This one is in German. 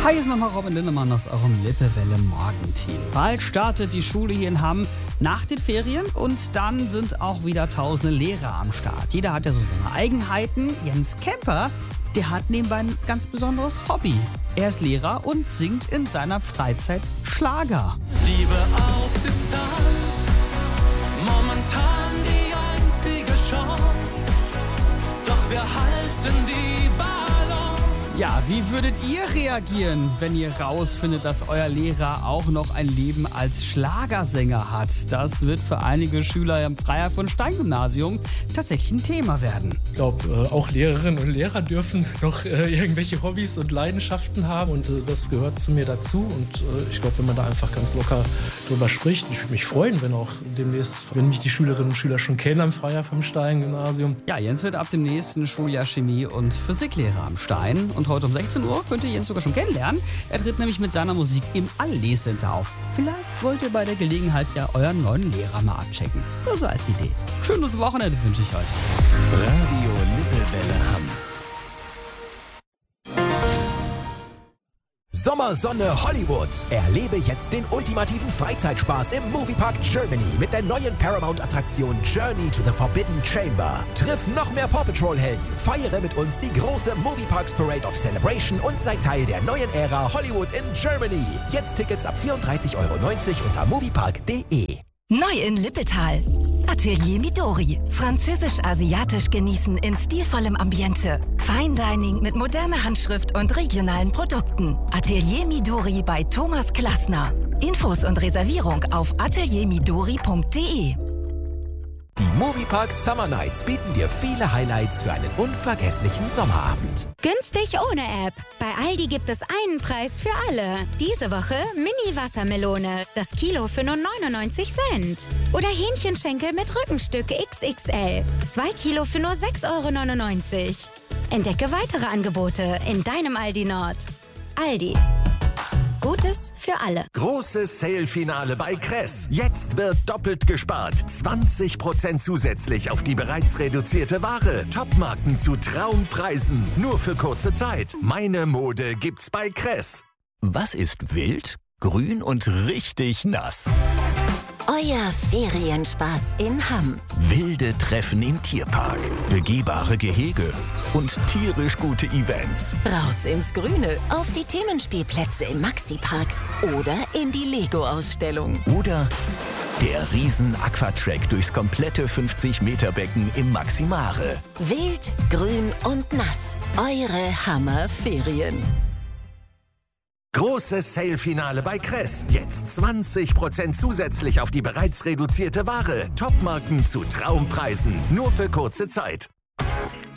Hi, ist nochmal Robin Lindemann aus eurem Lippewelle Morgenteam. Bald startet die Schule hier in Hamm nach den Ferien und dann sind auch wieder tausende Lehrer am Start. Jeder hat ja so seine Eigenheiten. Jens Kemper, der hat nebenbei ein ganz besonderes Hobby. Er ist Lehrer und singt in seiner Freizeit Schlager. Liebe auf Distanz, momentan die einzige Chance, doch wir halten die Balance. Ja, wie würdet ihr reagieren, wenn ihr rausfindet, dass euer Lehrer auch noch ein Leben als Schlagersänger hat? Das wird für einige Schüler im Freiherr von Stein Gymnasium tatsächlich ein Thema werden. Ich glaube, auch Lehrerinnen und Lehrer dürfen noch irgendwelche Hobbys und Leidenschaften haben und das gehört zu mir dazu. Und ich glaube, wenn man da einfach ganz locker drüber spricht, ich würde mich freuen, wenn auch demnächst, wenn mich die Schülerinnen und Schüler schon kennen am Freiherr vom Stein Gymnasium. Ja, Jens wird ab dem nächsten Schuljahr Chemie- und Physiklehrer am Stein. Und heute um 16 Uhr könnt ihr Jens sogar schon kennenlernen. Er tritt nämlich mit seiner Musik im Allee-Center auf. Vielleicht wollt ihr bei der Gelegenheit ja euren neuen Lehrer mal abchecken. Nur so als Idee. Schönes Wochenende wünsche ich euch. Radio Lippewelle Hamm. Sommersonne Hollywood. Erlebe jetzt den ultimativen Freizeitspaß im Moviepark Germany mit der neuen Paramount-Attraktion Journey to the Forbidden Chamber. Triff noch mehr Paw Patrol-Helden, feiere mit uns die große Movieparks Parade of Celebration und sei Teil der neuen Ära Hollywood in Germany. Jetzt Tickets ab 34,90 € unter moviepark.de. Neu in Lippetal. Atelier Midori. Französisch-asiatisch genießen in stilvollem Ambiente. Fine Dining mit moderner Handschrift und regionalen Produkten. Atelier Midori bei Thomas Klassner. Infos und Reservierung auf ateliermidori.de. Die Moviepark Summer Nights bieten dir viele Highlights für einen unvergesslichen Sommerabend. Günstig ohne App. Bei Aldi gibt es einen Preis für alle. Diese Woche Mini-Wassermelone. Das Kilo für nur 99 Cent. Oder Hähnchenschenkel mit Rückenstück XXL. 2 Kilo für nur 6,99 €. Entdecke weitere Angebote in deinem Aldi Nord. Aldi. Gutes für alle. Großes Sale-Finale bei Kress. Jetzt wird doppelt gespart. 20% zusätzlich auf die bereits reduzierte Ware. Topmarken zu Traumpreisen. Nur für kurze Zeit. Meine Mode gibt's bei Kress. Was ist wild, grün und richtig nass? Euer Ferienspaß in Hamm. Wilde Treffen im Tierpark, begehbare Gehege und tierisch gute Events. Raus ins Grüne, auf die Themenspielplätze im Maxi-Park oder in die Lego-Ausstellung. Oder der Riesen-Aquatrack durchs komplette 50-Meter-Becken im Maximare. Wild, grün und nass. Eure Hammer-Ferien. Großes Sale-Finale bei Kress. Jetzt 20% zusätzlich auf die bereits reduzierte Ware. Topmarken zu Traumpreisen. Nur für kurze Zeit.